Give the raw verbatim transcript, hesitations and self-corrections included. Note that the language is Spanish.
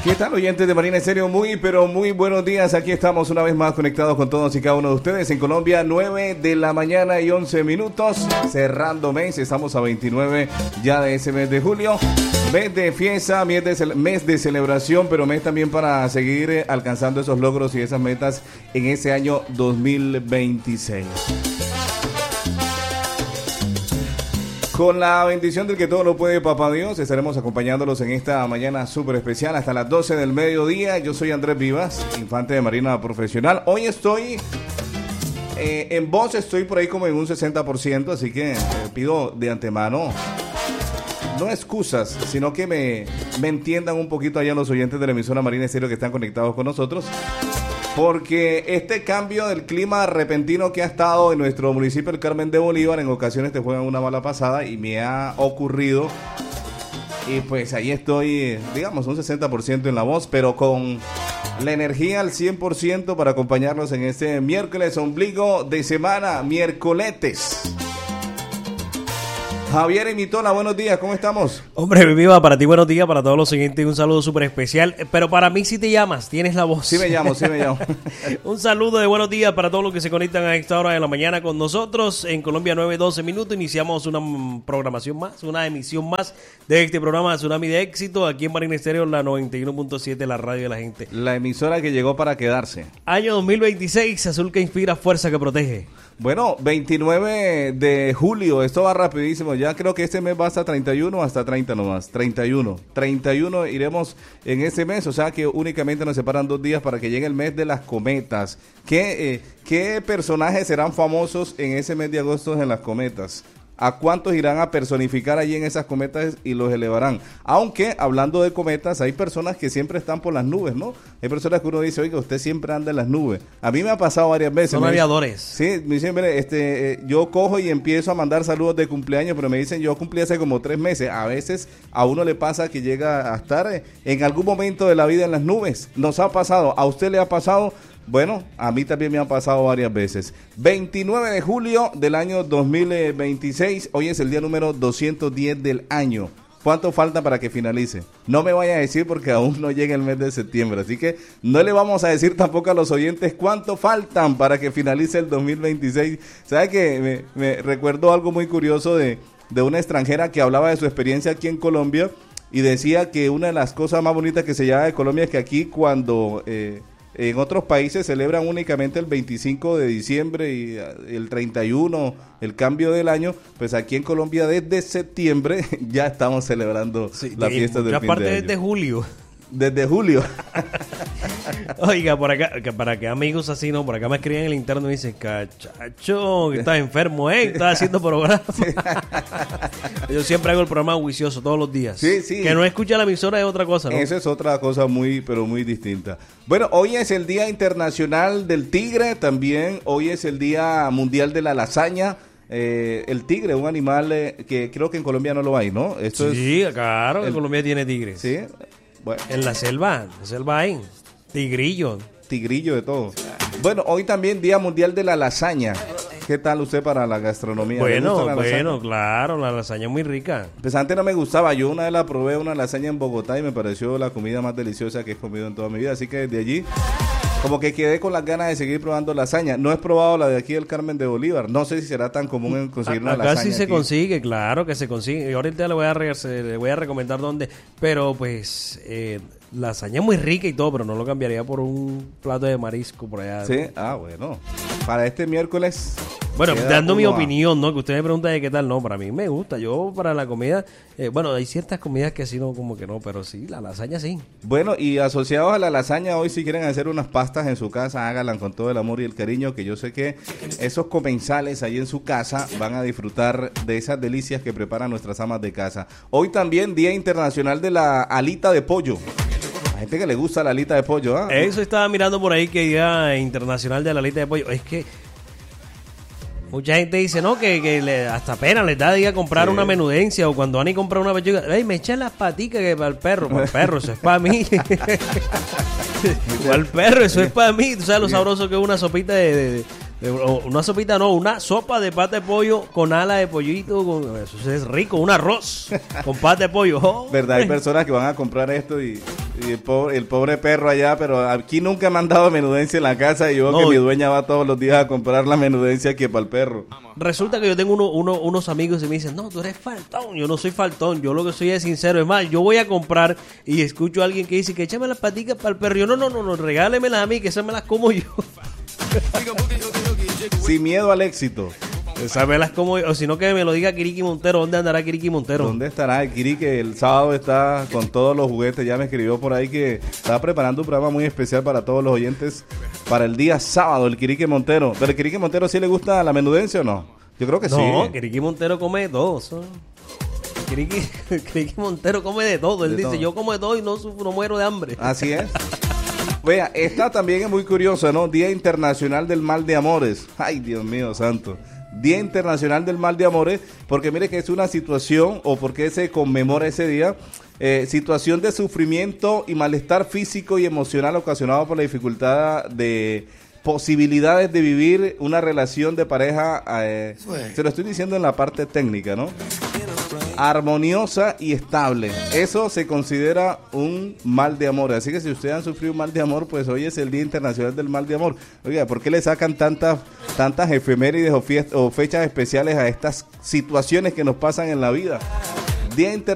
¿Qué tal, oyentes de Marina Estéreo? Muy, pero muy buenos días. Aquí estamos una vez más conectados con todos y cada uno de ustedes. En Colombia, nueve de la mañana y once minutos. Cerrando mes, estamos a veintinueve ya de ese mes de julio. Mes de fiesta, mes de, ce- mes de celebración, pero mes también para seguir eh, alcanzando esos logros y esas metas en ese año dos mil veintiséis. Con la bendición del que todo lo puede, Papá Dios, estaremos acompañándolos en esta mañana súper especial hasta las doce del mediodía. Yo soy Andrés Vivas, infante de Marina profesional. Hoy estoy, eh, en voz estoy por ahí como en un sesenta por ciento, así que eh, pido de antemano, no excusas, sino que me, me entiendan un poquito allá los oyentes de la emisora Marina Estéreo que están conectados con nosotros. Porque este cambio del clima repentino que ha estado en nuestro municipio del Carmen de Bolívar, en ocasiones te juegan una mala pasada y me ha ocurrido. Y pues ahí estoy, digamos, un sesenta por ciento en la voz, pero con la energía al cien por ciento para acompañarnos en este miércoles ombligo de semana, miércoletes. Javier y Mitola, buenos días, ¿cómo estamos? Hombre, viva, para ti buenos días, para todos los siguientes un saludo súper especial, pero para mí si te llamas, tienes la voz. Sí me llamo, sí me llamo. Un saludo de buenos días para todos los que se conectan a esta hora de la mañana con nosotros. En Colombia nueve doce minutos iniciamos una mm, programación más, una emisión más de este programa Tsunami de Éxito, aquí en Marina Estéreo, la noventa y uno punto siete, la radio de la gente. La emisora que llegó para quedarse. Año dos mil veintiséis, azul que inspira, fuerza que protege. Bueno, veintinueve de julio, esto va rapidísimo, ya creo que este mes va hasta treinta y uno, hasta treinta nomás, treinta y uno, treinta y uno iremos en ese mes, o sea que únicamente nos separan dos días para que llegue el mes de las cometas. ¿Qué, eh, qué personajes serán famosos en ese mes de agosto en las cometas? ¿A cuántos irán a personificar allí en esas cometas y los elevarán? Aunque, hablando de cometas, hay personas que siempre están por las nubes, ¿no? Hay personas que uno dice, oiga, usted siempre anda en las nubes. A mí me ha pasado varias veces. Son aviadores. Sí, me dicen, mire, este, eh, yo cojo y empiezo a mandar saludos de cumpleaños, pero me dicen, yo cumplí hace como tres meses. A veces a uno le pasa que llega a estar eh, en algún momento de la vida en las nubes. Nos ha pasado, ¿a usted le ha pasado? Bueno, a mí también me han pasado varias veces. veintinueve de julio del año dos mil veintiséis, hoy es el día número doscientos diez del año. ¿Cuánto falta para que finalice? No me vaya a decir porque aún no llega el mes de septiembre, así que no le vamos a decir tampoco a los oyentes cuánto faltan para que finalice el dos mil veintiséis. ¿Sabe qué? Me, me recuerdo algo muy curioso de, de una extranjera que hablaba de su experiencia aquí en Colombia y decía que una de las cosas más bonitas que se lleva de Colombia es que aquí cuando... Eh, En otros países celebran únicamente el veinticinco de diciembre y el treinta y uno, el cambio del año. Pues aquí en Colombia desde septiembre ya estamos celebrando Sí, la fiesta del fin parte de año. desde julio. Desde julio. Oiga, por acá, que para que amigos así, ¿no? Por acá me escriben en el interno y dicen, cachacho, que estás enfermo, ¿eh? Estás haciendo programa. Sí. Yo siempre hago el programa juicioso todos los días. Sí, sí. Que no escucha la emisora es otra cosa, ¿no? Eso es otra cosa muy, pero muy distinta. Bueno, hoy es el Día Internacional del Tigre, también hoy es el Día Mundial de la Lasaña. Eh, el tigre, un animal eh, que creo que en Colombia no lo hay, ¿no? Esto sí, es, claro, que el, Colombia tiene tigres. Sí, bueno. En la selva, en la selva hay tigrillo. Tigrillo de todo. Bueno, hoy también Día Mundial de la Lasaña. ¿Qué tal usted para la gastronomía? Bueno, la bueno, claro, la lasaña es muy rica. Pues antes no me gustaba, yo una vez la probé, una lasaña en Bogotá y me pareció la comida más deliciosa que he comido en toda mi vida, así que desde allí como que quedé con las ganas de seguir probando lasaña. No he probado la de aquí del Carmen de Bolívar, no sé si será tan común en conseguir una Acá lasaña. Acá sí se aquí. consigue, claro que se consigue, y ahorita le voy a, re le voy a recomendar dónde, pero pues... Eh, lasaña es muy rica y todo, pero no lo cambiaría por un plato de marisco por allá. Sí, ah, bueno. Para este miércoles... Bueno, dando mi a... opinión, ¿no? Que usted me pregunta de qué tal, no, para mí me gusta. Yo para la comida, eh, bueno, hay ciertas comidas que sí, no, como que no, pero sí, la lasaña sí. Bueno, y asociados a la lasaña, hoy si quieren hacer unas pastas en su casa, háganlas con todo el amor y el cariño, que yo sé que esos comensales ahí en su casa van a disfrutar de esas delicias que preparan nuestras amas de casa. Hoy también Día Internacional de la Alita de Pollo. Hay gente que le gusta la alita de pollo, ¿ah? ¿eh? Eso estaba mirando por ahí, que Día Internacional de la Alita de Pollo. Es que mucha gente dice, no, que, que le, hasta pena les da de ir a comprar sí. una menudencia, o cuando van a comprar una pechuga, ¡ay, me echan las paticas que para el perro! Para el perro, eso es para mí. Para el perro, eso es para mí. Tú sabes lo sabroso que es una sopita de... de, de De, una sopita no, una sopa de pata de pollo con ala de pollito, con, eso es rico, un arroz con pata de pollo. Oh, ¿verdad? Hay personas que van a comprar esto y Y el pobre, el pobre perro allá, pero aquí nunca me han dado menudencia en la casa y yo no, que mi dueña va todos los días a comprar la menudencia que para el perro. Resulta que yo tengo uno, uno, unos amigos y me dicen, no, tú eres faltón. Yo no soy faltón, yo lo que soy es sincero. Es más, yo voy a comprar y escucho a alguien que dice que échame las paticas para el perro. Yo no, no, no, no, regálemelas a mí, que esas me las como yo. Sin miedo al éxito. Esas me las como yo, o si no que me lo diga Kiriki Montero. ¿Dónde andará Kiriki Montero? ¿Dónde estará el Kiriki? El sábado está con todos los juguetes. Ya me escribió por ahí que está preparando un programa muy especial para todos los oyentes para el día sábado, el Kiriki Montero. ¿Pero el Kiriki Montero sí le gusta la menudencia o no? Yo creo que no, sí. No, Kiriki Montero come dos. Kiriki, Kiriki Montero come de todo. Él de dice, todo. Yo como de todo y no, sufro, no muero de hambre. Así es. Vea, esta también es muy curiosa, ¿no? Día Internacional del Mal de Amores. Ay, Dios mío santo. Día Internacional del Mal de Amores, porque mire que es una situación, o porque se conmemora ese día, eh, situación de sufrimiento y malestar físico y emocional ocasionado por la dificultad de posibilidades de vivir una relación de pareja, eh, se lo estoy diciendo en la parte técnica, ¿no? Armoniosa y estable. Eso se considera un mal de amor. Así que si ustedes han sufrido un mal de amor, pues hoy es el Día Internacional del Mal de Amor. Oiga, ¿por qué le sacan tantas tantas efemérides o, fiest- o fechas especiales a estas situaciones que nos pasan en la vida? Día Internacional